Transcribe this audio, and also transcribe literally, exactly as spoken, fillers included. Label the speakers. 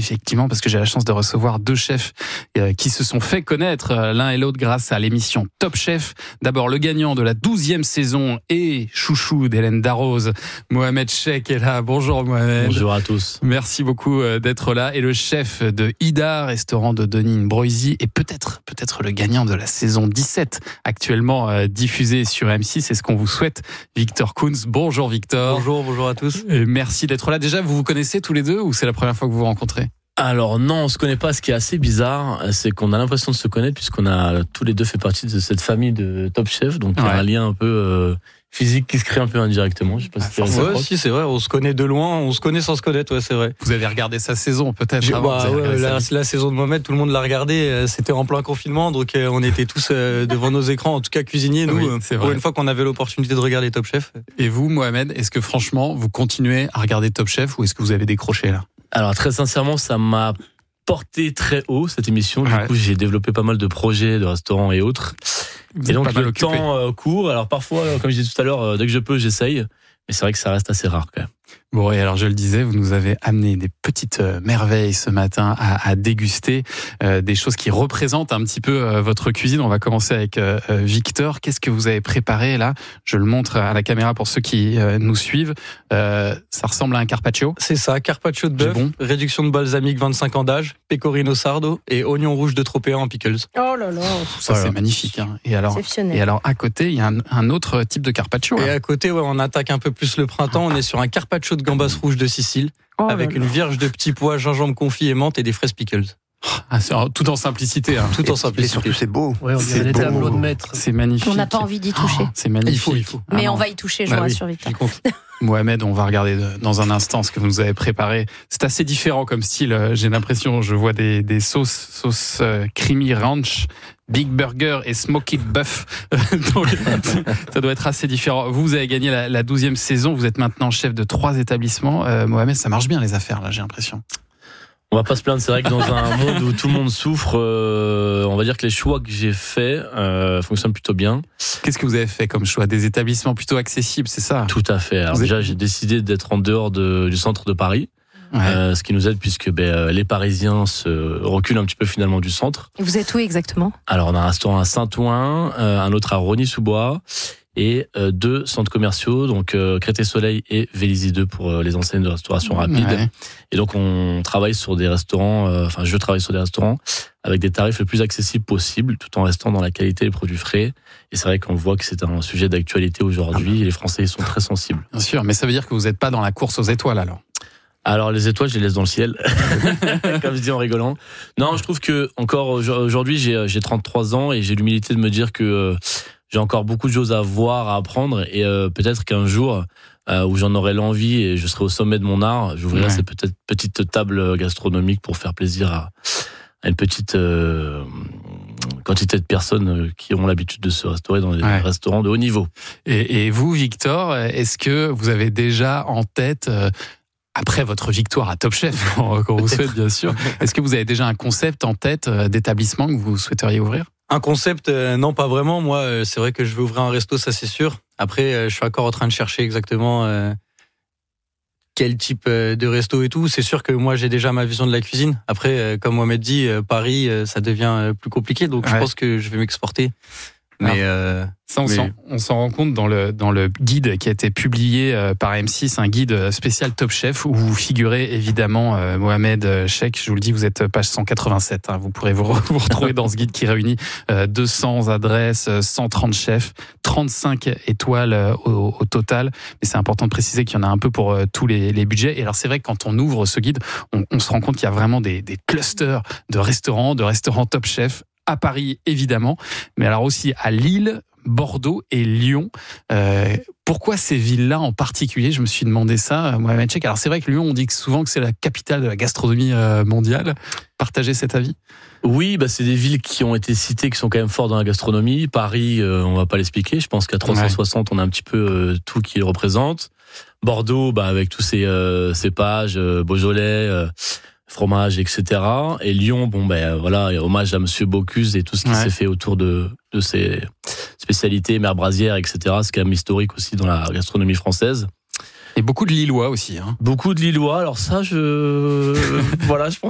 Speaker 1: effectivement, parce que j'ai la chance de recevoir deux chefs euh, qui se sont fait connaître euh, l'un et l'autre grâce à l'émission Top Chef. D'abord, le gagnant de la douzième saison et chouchou d'Hélène Darroze, Mohamed Chek est là. Bonjour Mohamed.
Speaker 2: Bonjour à tous.
Speaker 1: Merci beaucoup euh, d'être là. Et le chef de Ida, restaurant de Denis Broisy, et peut-être, peut-être le gagnant de la saison dix-sept, actuellement euh, diffusée sur M six. C'est ce qu'on vous souhaite, Victor Kunz. Bonjour Victor.
Speaker 3: Bonjour, bonjour à tous.
Speaker 1: Et merci d'être là. Déjà, vous vous connaissez tous les deux ou c'est la première fois que vous vous rencontrez ?
Speaker 2: Alors non, on se connaît pas. Ce qui est assez bizarre, c'est qu'on a l'impression de se connaître puisqu'on a tous les deux fait partie de cette famille de Top Chef. Donc il y a un lien un peu euh, physique qui se crée un peu indirectement. Je sais pas si c'est
Speaker 3: ouais, si c'est vrai. On se connaît de loin, on se connaît sans se connaître. Ouais, c'est vrai.
Speaker 1: Vous avez regardé sa saison peut-être
Speaker 3: J'ai,
Speaker 1: avant,
Speaker 3: bah, ouais, la, la saison de Mohamed, tout le monde l'a regardé. C'était en plein confinement, donc euh, on était tous euh, devant nos écrans, en tout cas cuisiniers. Nous, oui, pour vrai. Une fois qu'on avait l'opportunité de regarder Top Chef.
Speaker 1: Et vous, Mohamed, est-ce que franchement vous continuez à regarder Top Chef ou est-ce que vous avez décroché là ?
Speaker 2: Alors très sincèrement, ça m'a porté très haut cette émission. Du ouais. coup, j'ai développé pas mal de projets, de restaurants et autres. Vous et donc le occupé. temps euh, court. Alors parfois, comme je disais tout à l'heure, euh, dès que je peux, j'essaye. Mais c'est vrai que ça reste assez rare quand même.
Speaker 1: Bon, et alors je le disais, vous nous avez amené des petites euh, merveilles ce matin à, à déguster, euh, des choses qui représentent un petit peu euh, votre cuisine. On va commencer avec euh, Victor. Qu'est-ce que vous avez préparé là ? Je le montre à la caméra pour ceux qui euh, nous suivent. Euh, ça ressemble à un carpaccio.
Speaker 3: C'est ça, carpaccio de bœuf, bon. Réduction de balsamique, vingt-cinq ans d'âge, pecorino sardo et oignon rouge de Tropea en pickles.
Speaker 4: Oh là là,
Speaker 1: ça voilà. C'est magnifique. Hein. Et alors, et alors à côté, il y a un, un autre type de carpaccio.
Speaker 3: Et
Speaker 1: hein.
Speaker 3: à côté, ouais, on attaque un peu plus le printemps. On est sur un carpaccio de gambas rouge de Sicile, oh avec une vierge de petits pois, gingembre confit et menthe et des fraises pickles.
Speaker 1: Ah, c'est, tout en simplicité. Hein.
Speaker 3: Tout
Speaker 5: et,
Speaker 3: en simplicité.
Speaker 5: Et surtout, c'est beau.
Speaker 4: Ouais, on
Speaker 5: c'est
Speaker 4: dirait des tableaux de maître.
Speaker 1: C'est magnifique.
Speaker 4: On n'a pas envie d'y toucher.
Speaker 1: Oh, c'est magnifique.
Speaker 3: Il faut, il faut.
Speaker 4: Mais
Speaker 1: ah,
Speaker 4: on va y toucher, je
Speaker 1: bah
Speaker 4: vous
Speaker 1: oui,
Speaker 4: rassure, Victor.
Speaker 1: Mohamed, on va regarder dans un instant ce que vous nous avez préparé. C'est assez différent comme style. J'ai l'impression, je vois des, des sauces, sauce euh, creamy ranch, Big Burger et Smoky Buff. Donc, ça doit être assez différent. Vous, vous avez gagné la, la douzième saison. Vous êtes maintenant chef de trois établissements. Euh, Mohamed, ça marche bien les affaires là, j'ai l'impression.
Speaker 2: On va pas se plaindre, c'est vrai que dans un monde où tout le monde souffre, euh, on va dire que les choix que j'ai faits euh, fonctionnent plutôt bien.
Speaker 1: Qu'est-ce que vous avez fait comme choix ? Des établissements plutôt accessibles, c'est ça ?
Speaker 2: Tout à fait. Alors déjà, j'ai décidé d'être en dehors de, du centre de Paris, ouais. euh, ce qui nous aide puisque ben, les Parisiens se reculent un petit peu finalement du centre.
Speaker 4: Et vous êtes où exactement ?
Speaker 2: Alors on a un restaurant à Saint-Ouen, euh, un autre à Rosny-sous-Bois. Et euh, deux centres commerciaux, donc euh, Créteil-Soleil et Vélizy deux pour euh, les enseignes de restauration rapide. Ouais. Et donc on travaille sur des restaurants, euh, enfin je travaille sur des restaurants avec des tarifs le plus accessibles possible, tout en restant dans la qualité des produits frais. Et c'est vrai qu'on voit que c'est un sujet d'actualité aujourd'hui. Et les Français y sont très sensibles.
Speaker 1: Bien sûr, mais ça veut dire que vous n'êtes pas dans la course aux étoiles alors ?
Speaker 2: Alors les étoiles, je les laisse dans le ciel, comme je dis en rigolant. Non, je trouve que encore aujourd'hui, j'ai, j'ai trente-trois ans et j'ai l'humilité de me dire que euh, j'ai encore beaucoup de choses à voir, à apprendre et euh, peut-être qu'un jour euh, où j'en aurai l'envie et je serai au sommet de mon art, j'ouvrirai ouais. cette peut-être petite table gastronomique pour faire plaisir à, à une petite euh, quantité de personnes qui ont l'habitude de se restaurer dans des ouais. restaurants de haut niveau.
Speaker 1: Et, et vous, Victor, est-ce que vous avez déjà en tête euh, après votre victoire à Top Chef, qu'on vous souhaite bien sûr, est-ce que vous avez déjà un concept en tête d'établissement que vous souhaiteriez ouvrir ?
Speaker 3: Un concept, euh, non pas vraiment. Moi, euh, c'est vrai que je vais ouvrir un resto, ça c'est sûr. Après, euh, je suis encore en train de chercher exactement euh, quel type euh, de resto et tout. C'est sûr que moi, j'ai déjà ma vision de la cuisine. Après, euh, comme Mohamed dit, euh, Paris, euh, ça devient euh, plus compliqué. Donc, ouais. je pense que je vais m'exporter. Mais euh,
Speaker 1: ça, on,
Speaker 3: mais...
Speaker 1: S'en, on s'en rend compte dans le, dans le guide qui a été publié euh, par M six, un guide spécial Top Chef où vous figurez évidemment euh, Mohamed Chek. Je vous le dis, vous êtes page cent quatre-vingt-sept. Hein, vous pourrez vous, vous retrouver dans ce guide qui réunit euh, deux cents adresses, cent trente chefs, trente-cinq étoiles euh, au, au total. Mais c'est important de préciser qu'il y en a un peu pour euh, tous les, les budgets. Et alors c'est vrai que quand on ouvre ce guide, on, on se rend compte qu'il y a vraiment des, des clusters de restaurants, de restaurants Top Chef. À Paris, évidemment, mais alors aussi à Lille, Bordeaux et Lyon. Euh, pourquoi ces villes-là en particulier ? Je me suis demandé ça, Mohamed Chek. Alors c'est vrai que Lyon, on dit souvent que c'est la capitale de la gastronomie mondiale. Partagez cet avis ?
Speaker 2: Oui, bah c'est des villes qui ont été citées, qui sont quand même fortes dans la gastronomie. Paris, euh, on va pas l'expliquer. Je pense qu'à trois cent soixante, ouais. on a un petit peu euh, tout qui le représente. Bordeaux, bah avec tous ces euh, cépages, euh, Beaujolais. Euh, fromage, et cetera. Et Lyon, bon ben voilà, hommage à Monsieur Bocuse et tout ce qui ouais. s'est fait autour de de ses spécialités, Mère Brasière, et cetera. C'est quand même historique aussi dans la gastronomie française.
Speaker 1: Et beaucoup de Lillois aussi. Hein.
Speaker 2: Beaucoup de Lillois. Alors ça, je voilà, je pense